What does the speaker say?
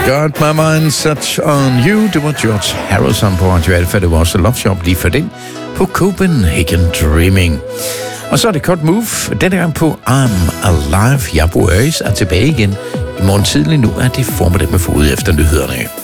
Got my mind set on you. Det var George Harrison på Radio Alfa. Det var også Love Shop lige for den på Copenhagen Dreaming. Og så er det Cut Move. Denne gang på I'm Alive. Jeg er tilbage igen i morgen tidlig. Nu er det formiddag med fod efter nyhederne.